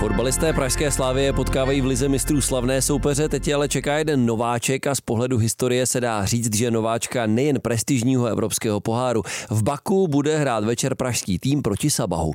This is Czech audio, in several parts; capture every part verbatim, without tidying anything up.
Fotbalisté pražské Slavie potkávají v lize mistrů slavné soupeře, teď je ale čeká jeden nováček a z pohledu historie se dá říct, že nováčka nejen prestižního evropského poháru. V Baku bude hrát večer pražský tým proti Sabahu.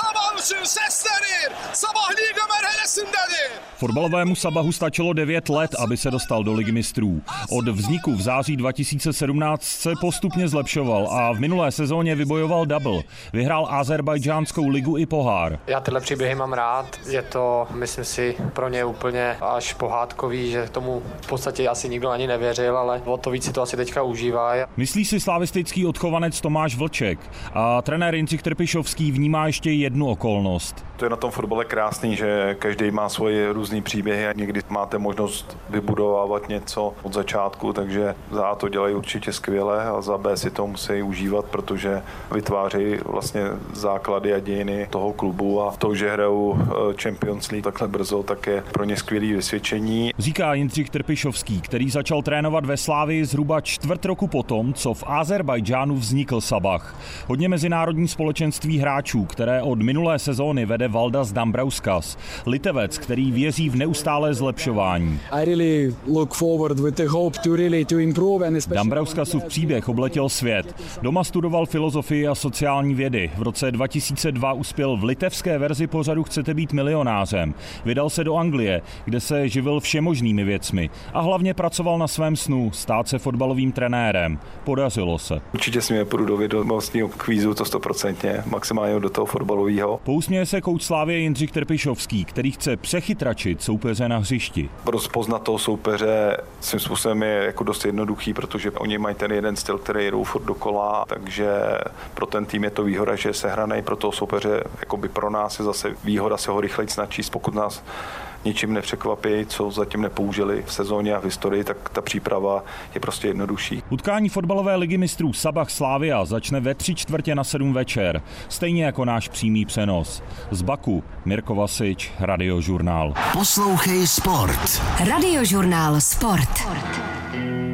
Fotbalovému Sabahu stačilo devět let, aby se dostal do ligy mistrů. Od vzniku v září dva tisíce sedmnáct se postupně zlepšoval a v minulé sezóně vybojoval double. Vyhrál Azerbajdžánskou ligu i pohár. Já tyhle příběhy mám rád, je to, myslím si, pro ně úplně až pohádkový, že tomu v podstatě asi nikdo ani nevěřil, ale o to víc si to asi teďka užívá. Myslí si slavistický odchovanec Tomáš Vlček a trenér Jindřich Trpišovský vnímá ještě jednu okolnost. To je na tom fotbale krásný, že každý má svoje různý příběhy a někdy máte možnost vybudovávat něco od začátku, takže za A to dělají určitě skvěle a za B si to musí užívat, protože vytváří vlastně základy a dějiny toho klubu a to, že hrajou Champions League takhle brzo, tak je pro ně skvělý vysvědčení. Říká Jindřich Trpišovský, který začal trénovat ve Slavii zhruba čtvrt roku potom, co v Azerbajdžánu vznikl Sabah. Hodně mezinárodní společenství hráčů, které od minulé sezóny vede Valdas Dambrauskas, Litevec, který věří v neustálé zlepšování. Dambrauskasův příběh obletěl svět. Doma studoval filozofii a sociální vědy. V roce dva tisíce dva uspěl v litevské verzi pořadu Chcete být milionářem. Vydal se do Anglie, kde se živil všemožnými věcmi a hlavně pracoval na svém snu stát se fotbalovým trenérem. Podařilo se. Určitě si mě půjdu do vědomostního kvízu, to stoprocentně, maximálně do toho fotbalového. Pousměje se kouč Slavie Jindřich Trpišovský, který chce přechytračit soupeře na hřišti. Rozpoznat toho soupeře svým způsobem je jako dost jednoduchý, protože oni mají ten jeden styl, který jedou furt dokola, takže pro ten tým je to výhoda, že je sehranej, pro toho soupeře, jakoby pro nás je zase výhoda se ho rychleji načíst, pokud nás ničím nepřekvapí, co zatím nepoužili v sezóně a v historii, tak ta příprava je prostě jednodušší. Utkání fotbalové ligy mistrů Sabah Slavia začne ve tři čtvrtě na sedm večer, stejně jako náš přímý přenos. Z Baku Mirko Vasič, Radiožurnál. Poslouchej sport. Radiožurnál Sport.